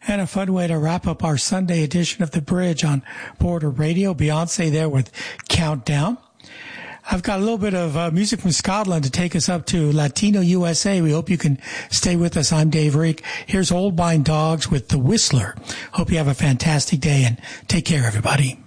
And a fun way to wrap up our Sunday edition of The Bridge on Border Radio. Beyonce there with Countdown. I've got a little bit of music from Scotland to take us up to Latino USA. We hope you can stay with us. I'm Dave Reek. Here's Old Blind Dogs with The Whistler. Hope you have a fantastic day and take care, everybody.